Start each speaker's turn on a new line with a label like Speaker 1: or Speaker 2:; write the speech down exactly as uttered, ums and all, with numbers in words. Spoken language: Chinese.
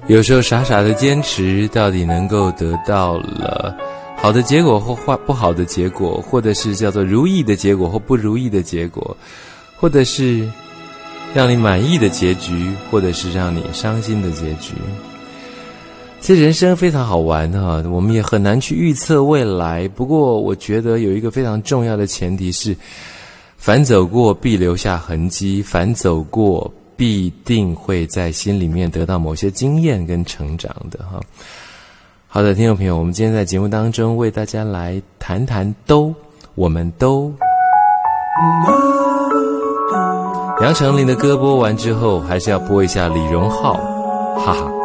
Speaker 1: 有时候傻傻的坚持，到底能够得到了好的结果或不好的结果，或者是叫做如意的结果或不如意的结果，或者是让你满意的结局，或者是让你伤心的结局。其实人生非常好玩哈，我们也很难去预测未来。不过我觉得有一个非常重要的前提是，凡走过必留下痕迹，凡走过必定会在心里面得到某些经验跟成长的哈。好的，听众朋友，我们今天在节目当中为大家来谈谈都，我们都。杨丞琳的歌播完之后，还是要播一下李荣浩，哈哈。